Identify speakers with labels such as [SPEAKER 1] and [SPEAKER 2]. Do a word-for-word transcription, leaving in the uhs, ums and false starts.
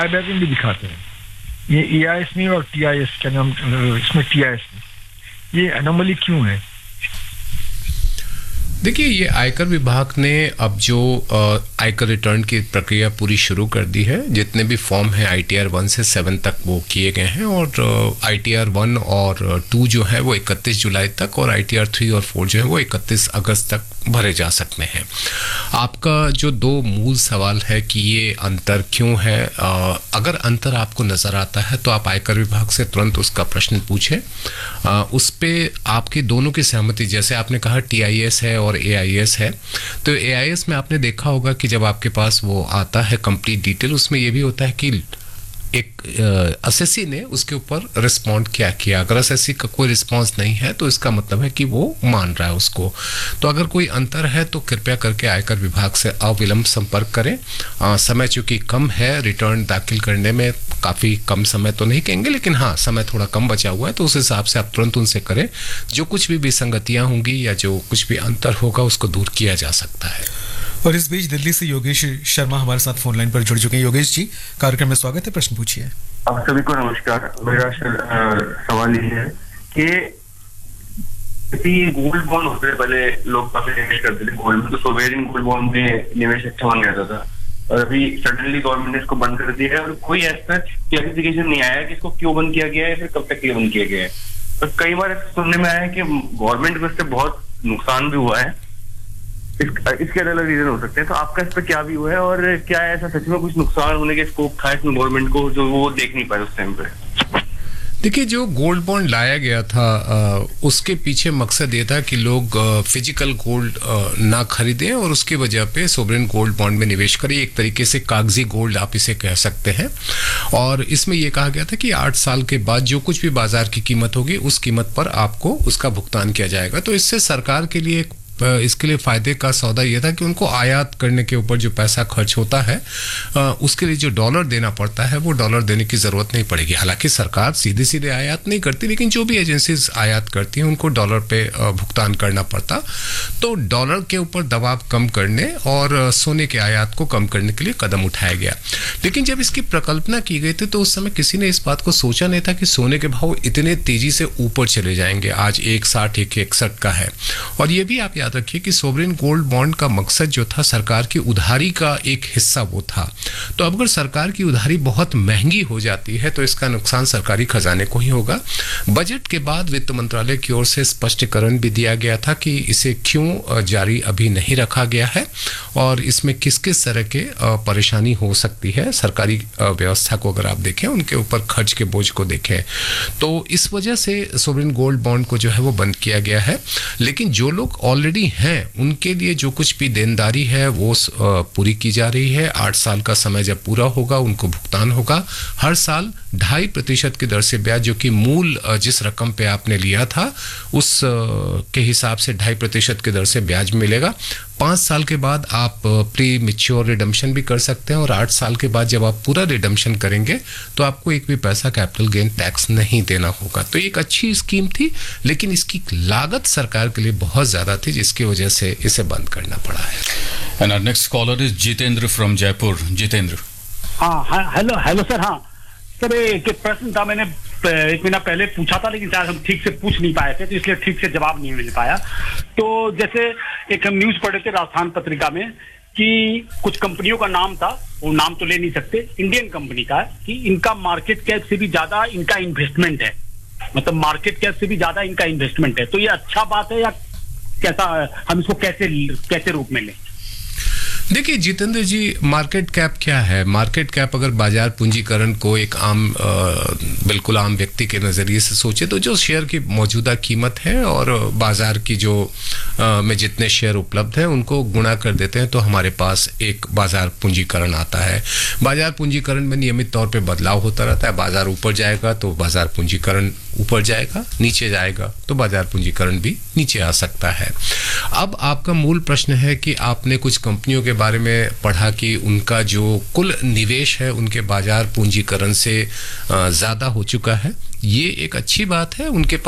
[SPEAKER 1] Banking भी दिखाते हैं, ये ई आई एस नहीं और टी आई एस क्या नाम, इसमें टी आई एस नहीं, ये एनोमली क्यों है?
[SPEAKER 2] देखिए, ये आयकर विभाग ने अब जो आयकर रिटर्न की प्रक्रिया पूरी शुरू कर दी है। जितने भी फॉर्म हैं आई टी आर वन से सेवन तक वो किए गए हैं, और आई टी आर वन और टू जो है वो इकतीस जुलाई तक, और आई टी आर थ्री और फोर जो है वो इकतीस अगस्त तक भरे जा सकते हैं। आपका जो दो मूल सवाल है कि ये अंतर क्यों है, आ, अगर अंतर आपको नज़र आता है तो आप आयकर विभाग से तुरंत उसका प्रश्न पूछें। आ, उस पे आपकी दोनों की सहमति, जैसे आपने कहा टी आई एस है और ए आई एस है, तो ए आई एस में आपने देखा होगा कि जब आपके पास वो आता है कंप्लीट डिटेल, उसमें ये भी होता है कि एक असेसी ने उसके ऊपर रिस्पॉन्ड क्या किया। अगर असेसी का कोई रिस्पॉन्स नहीं है तो इसका मतलब है कि वो मान रहा है उसको। तो अगर कोई अंतर है तो कृपया करके आयकर विभाग से अविलंब संपर्क करें। आ, समय चूंकि कम है, रिटर्न दाखिल करने में काफ़ी कम समय तो नहीं कहेंगे, लेकिन हाँ समय थोड़ा कम बचा हुआ है, तो उस हिसाब से आप तुरंत उनसे करें। जो कुछ भी विसंगतियाँ होंगी या जो कुछ भी अंतर होगा उसको दूर किया जा सकता है।
[SPEAKER 3] और इस बीच दिल्ली से योगेश शर्मा हमारे साथ फोन लाइन पर जुड़ चुके हैं। योगेश जी, कार्यक्रम में स्वागत है, प्रश्न पूछिए।
[SPEAKER 4] आप सभी को नमस्कार। मेरा सवाल ये है कि गोल्ड बॉन्ड होते थे, पहले लोग काफी निवेश करते थे गोल्ड में, तो सोवेरियन गोल्ड बॉन्ड में निवेश अच्छा मान जाता था, और अभी सडनली गवर्नमेंट ने इसको बंद कर दिया है और कोई ऐसा क्लैरिफिकेशन नहीं आया कि इसको क्यों बंद किया गया है, फिर कब तक के लिए बंद किया गया है। और कई बार सुनने में आया है कि गवर्नमेंट को इससे बहुत नुकसान भी हुआ है, इस, इसके अलग अलग रीजन हो सकते हैं। तो आपका इस पर क्या व्यू है, और क्या ऐसा सच में कुछ नुकसान होने के स्कोप था इसमें गवर्नमेंट को जो वो देख नहीं पाए उस टाइम पे?
[SPEAKER 2] देखिए, जो गोल्ड बॉन्ड लाया गया था आ, उसके पीछे मकसद ये था कि लोग फिजिकल गोल्ड ना खरीदें और उसकी वजह पे सोवरेन गोल्ड बॉन्ड में निवेश करें। एक तरीके से कागजी गोल्ड आप इसे कह सकते हैं। और इसमें यह कहा गया था कि आठ साल के बाद जो कुछ भी बाजार की कीमत होगी उस कीमत पर आपको उसका भुगतान किया जाएगा। तो इससे सरकार के लिए एक इसके लिए फायदे का सौदा यह था कि उनको आयात करने के ऊपर जो पैसा खर्च होता है उसके लिए जो डॉलर देना पड़ता है वो डॉलर देने की ज़रूरत नहीं पड़ेगी। हालांकि सरकार सीधे सीधे आयात नहीं करती, लेकिन जो भी एजेंसीज आयात करती हैं उनको डॉलर पे भुगतान करना पड़ता। तो डॉलर के ऊपर दबाव कम करने और सोने के आयात को कम करने के लिए कदम उठाया गया। लेकिन जब इसकी प्रकल्पना की गई थी तो उस समय किसी ने इस बात को सोचा नहीं था कि सोने के भाव इतने तेजी से ऊपर चले जाएंगे। आज एक साठ एक इकसठ का है। और ये भी आप याद रखिए कि सोवरेन गोल्ड बॉन्ड का मकसद जो था सरकार की उधारी का एक हिस्सा वो था। तो अब अगर सरकार की उधारी बहुत महंगी हो जाती है तो इसका नुकसान सरकारी खजाने को ही होगा। बजट के बाद वित्त मंत्रालय की ओर से स्पष्टीकरण भी दिया गया था कि इसे क्यों जारी अभी नहीं रखा गया है और इसमें किस किस तरह के परेशानी हो सकती है। सरकारी व्यवस्था को अगर आप देखें, उनके ऊपर खर्च के बोझ को देखें, तो इस वजह से सोवरेन गोल्ड बॉन्ड को जो है वो बंद किया गया है। लेकिन जो लोग ऑलरेडी हैं उनके लिए जो कुछ भी देनदारी है वो पूरी की जा रही है। आठ साल का समय जब पूरा होगा उनको भुगतान होगा। हर साल ढाई प्रतिशत की दर से ब्याज, जो कि मूल जिस रकम पे आपने लिया था उस के हिसाब से ढाई प्रतिशत की दर से ब्याज मिलेगा। पाँच साल के बाद आप प्री मैच्योर रिडम्पशन भी कर सकते हैं और आठ साल के बाद जब आप पूरा रिडम्पशन करेंगे तो आपको एक भी पैसा कैपिटल गेन टैक्स नहीं देना होगा। तो एक अच्छी स्कीम थी, लेकिन इसकी लागत सरकार के लिए बहुत ज़्यादा थी, जिसकी वजह से इसे बंद करना पड़ा है।
[SPEAKER 5] And our next caller is Jitendra from Jaipur. Jitendra.
[SPEAKER 6] हाँ, हेलो हेलो सर। हाँ सर, एक प्रश्न था, मैंने एक महीना पहले पूछा था, लेकिन शायद हम ठीक से पूछ नहीं पाए थे तो इसलिए ठीक से जवाब नहीं मिल पाया। तो जैसे एक हम न्यूज पढ़े थे राजस्थान पत्रिका में कि कुछ कंपनियों का नाम था, वो नाम तो ले नहीं सकते, इंडियन कंपनी का, कि इनका मार्केट कैप से भी ज्यादा इनका इन्वेस्टमेंट है, मतलब मार्केट कैप से भी ज्यादा इनका इन्वेस्टमेंट है। तो ये अच्छा बात है या कैसा, हम इसको कैसे कैसे रूप में लें?
[SPEAKER 2] देखिए जितेंद्र जी, मार्केट कैप क्या है? मार्केट कैप अगर बाजार पूंजीकरण को एक आम आ, बिल्कुल आम व्यक्ति के नज़रिए से सोचे तो जो शेयर की मौजूदा कीमत है और बाजार की जो आ, में जितने शेयर उपलब्ध हैं उनको गुणा कर देते हैं तो हमारे पास एक बाजार पूंजीकरण आता है। बाजार पूंजीकरण में नियमित तौर पे बदलाव होता रहता है। बाजार ऊपर जाएगा तो बाजार पूंजीकरण ऊपर जाएगा, नीचे जाएगा तो बाजार पूंजीकरण भी नीचे आ सकता है। अब आपका मूल प्रश्न है कि आपने कुछ कंपनियों के बारे में पढ़ा कि उनका जो कुल निवेश है उनके बाजार पूंजीकरण से ज़्यादा हो चुका है। ये एक अच्छी बात है, उनके